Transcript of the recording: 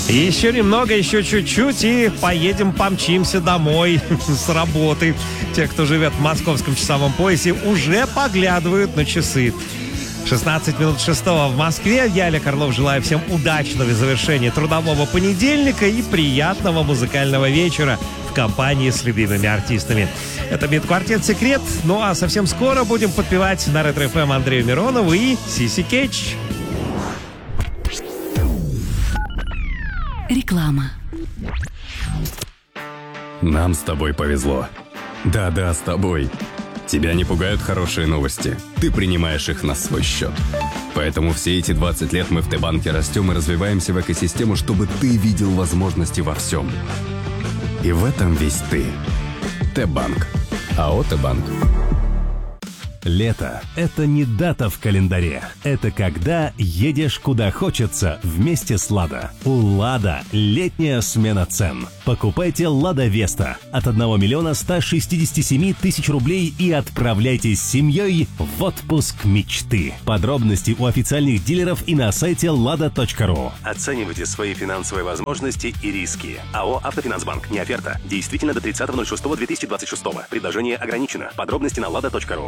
Еще немного, еще чуть-чуть, и помчимся домой с работы. Те, кто живет в московском часовом поясе, уже поглядывают на часы. 16 минут 6 в Москве. Я, Олег Орлов, желаю всем удачного завершения трудового понедельника и приятного музыкального вечера в компании с любимыми артистами. Это бит-квартет «Секрет». Ну а совсем скоро будем подпевать на Ретро-ФМ Андрею Миронову и Сиси Кетч. Реклама. Нам с тобой повезло. Да-да, с тобой. Тебя не пугают хорошие новости. Ты принимаешь их на свой счет. Поэтому все эти 20 лет мы в Т-банке растем и развиваемся в экосистему, чтобы ты видел возможности во всем. И в этом весь ты. Т-банк. АО «Т-банк». Лето – это не дата в календаре. Это когда едешь куда хочется вместе с «Лада». У «Лада» летняя смена цен. Покупайте «Лада Веста» от 1 миллиона 167 тысяч рублей и отправляйтесь с семьей в отпуск мечты. Подробности у официальных дилеров и на сайте lada.ru. Оценивайте свои финансовые возможности и риски. АО «Автофинансбанк». Не оферта. Действительно до 30.06.2026. Предложение ограничено. Подробности на lada.ru.